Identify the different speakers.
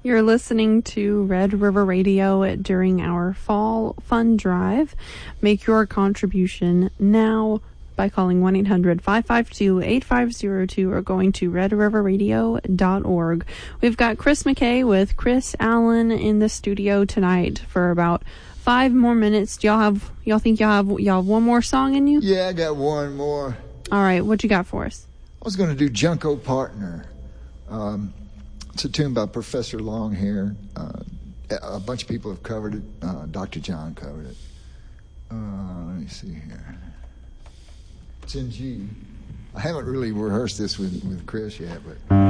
Speaker 1: You're listening to Red River Radio during our Fall Fund Drive. Make your contribution now by calling 1-800-552-8502 or going to redriverradio.org. We've got Chris McKay with Chris Allen in the studio tonight for about 5 more minutes. Do y'all think y'all have one more song in you?
Speaker 2: Yeah, I got one more.
Speaker 1: All right, what you got for us?
Speaker 2: I was going to do Junko Partner. It's a tune by Professor Longhair. A bunch of people have covered it. Dr. John covered it. Let me see here. It's in G. I haven't really rehearsed this with Chris yet, but...